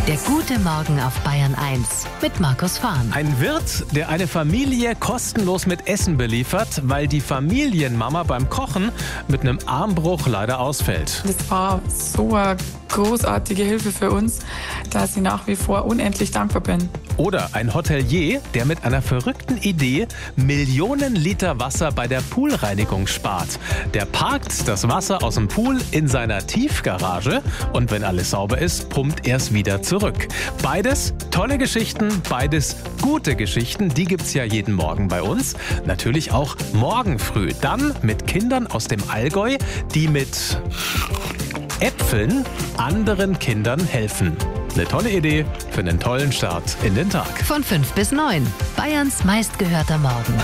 Der gute Morgen auf Bayern 1 mit Markus Fahn. Ein Wirt, der eine Familie kostenlos mit Essen beliefert, weil die Familienmama beim Kochen mit einem Armbruch leider ausfällt. Das war so eine großartige Hilfe für uns, dass ich nach wie vor unendlich dankbar bin. Oder ein Hotelier, der mit einer verrückten Idee Millionen Liter Wasser bei der Poolreinigung spart. Der parkt das Wasser aus dem Pool in seiner Tiefgarage und wenn alles sauber ist, pumpt er es wieder zurück. Beides tolle Geschichten, beides gute Geschichten, die gibt's ja jeden Morgen bei uns. Natürlich auch morgen früh. Dann mit Kindern aus dem Allgäu, die mit Äpfeln anderen Kindern helfen. Eine tolle Idee für einen tollen Start in den Tag. Von 5 bis 9. Bayerns meistgehörter Morgen.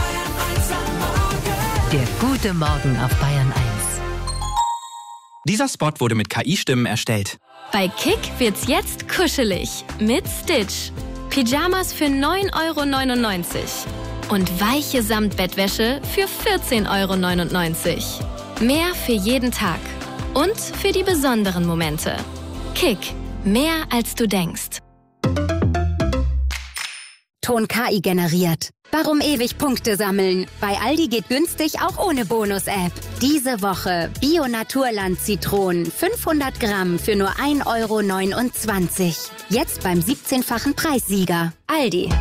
Der gute Morgen auf Bayern 1. Dieser Spot wurde mit KI-Stimmen erstellt. Bei Kick wird's jetzt kuschelig mit Stitch. Pyjamas für 9,99 € und weiche Samtbettwäsche für 14,99 €. Mehr für jeden Tag und für die besonderen Momente. Kick. Mehr als du denkst. Ton KI generiert. Warum ewig Punkte sammeln? Bei Aldi geht günstig auch ohne Bonus-App. Diese Woche Bio-Naturland-Zitronen 500 Gramm für nur 1,29 €. Jetzt beim 17-fachen Preissieger. Aldi.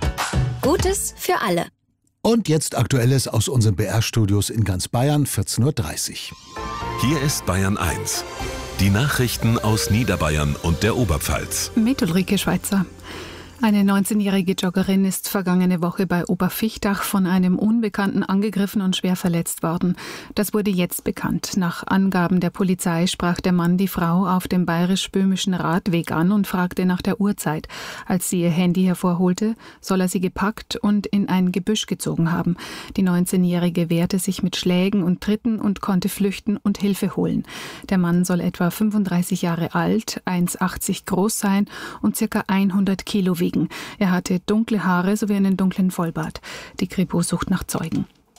Gutes für alle. Und jetzt Aktuelles aus unseren BR-Studios in ganz Bayern, 14:30 Uhr. Hier ist Bayern 1. Die Nachrichten aus Niederbayern und der Oberpfalz. Mit Ulrike Schweizer. Eine 19-jährige Joggerin ist vergangene Woche bei Oberfichtach von einem Unbekannten angegriffen und schwer verletzt worden. Das wurde jetzt bekannt. Nach Angaben der Polizei sprach der Mann die Frau auf dem bayerisch-böhmischen Radweg an und fragte nach der Uhrzeit. Als sie ihr Handy hervorholte, soll er sie gepackt und in ein Gebüsch gezogen haben. Die 19-jährige wehrte sich mit Schlägen und Tritten und konnte flüchten und Hilfe holen. Der Mann soll etwa 35 Jahre alt, 1,80 groß sein und ca. 100 Kilo wiegen. Er hatte dunkle Haare sowie einen dunklen Vollbart. Die Kripo sucht nach Zeugen.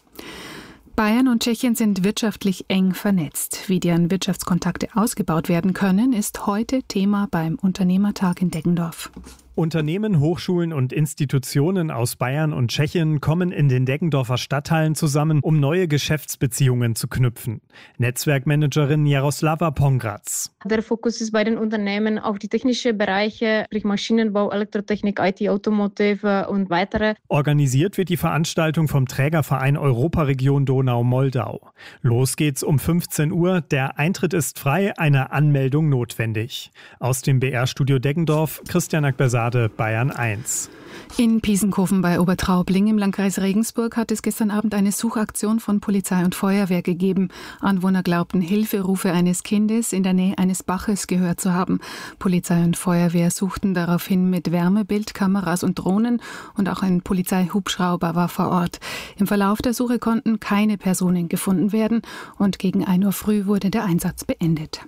Bayern und Tschechien sind wirtschaftlich eng vernetzt. Wie deren Wirtschaftskontakte ausgebaut werden können, ist heute Thema beim Unternehmertag in Deggendorf. Unternehmen, Hochschulen und Institutionen aus Bayern und Tschechien kommen in den Deggendorfer Stadthallen zusammen, um neue Geschäftsbeziehungen zu knüpfen. Netzwerkmanagerin Jaroslava Pongratz. Der Fokus ist bei den Unternehmen auf die technischen Bereiche, sprich Maschinenbau, Elektrotechnik, IT, Automotive und weitere. Organisiert wird die Veranstaltung vom Trägerverein Europaregion Donau-Moldau. Los geht's um 15 Uhr. Der Eintritt ist frei, eine Anmeldung notwendig. Aus dem BR-Studio Deggendorf, Christian Akbersade, Bayern 1. In Piesenkofen bei Obertraubling im Landkreis Regensburg hat es gestern Abend eine Suchaktion von Polizei und Feuerwehr gegeben. Anwohner glaubten, Hilferufe eines Kindes in der Nähe eines Baches gehört zu haben. Polizei und Feuerwehr suchten daraufhin mit Wärmebildkameras und Drohnen und auch ein Polizeihubschrauber war vor Ort. Im Verlauf der Suche konnten keine Personen gefunden werden und gegen 1 Uhr früh wurde der Einsatz beendet.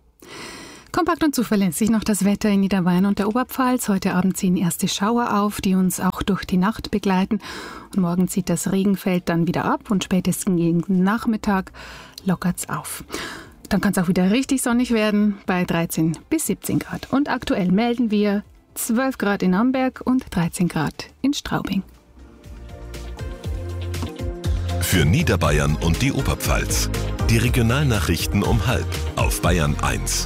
Kompakt und zuverlässig noch das Wetter in Niederbayern und der Oberpfalz. Heute Abend ziehen erste Schauer auf, die uns auch durch die Nacht begleiten. Und morgen zieht das Regenfeld dann wieder ab und spätestens gegen den Nachmittag lockert's auf. Dann kann es auch wieder richtig sonnig werden bei 13 bis 17 Grad. Und aktuell melden wir 12 Grad in Amberg und 13 Grad in Straubing. Für Niederbayern und die Oberpfalz. Die Regionalnachrichten um 12:30 auf Bayern 1.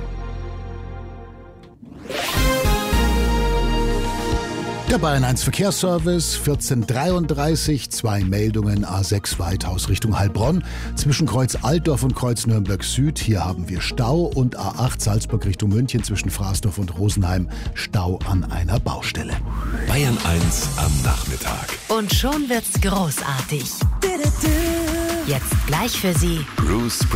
Der Bayern 1 Verkehrsservice, 14:33, 2 Meldungen, A6 Weithaus Richtung Heilbronn, zwischen Kreuz Altdorf und Kreuz Nürnberg Süd, hier haben wir Stau und A8 Salzburg Richtung München zwischen Fraßdorf und Rosenheim, Stau an einer Baustelle. Bayern 1 am Nachmittag. Und schon wird's großartig. Jetzt gleich für Sie Bruce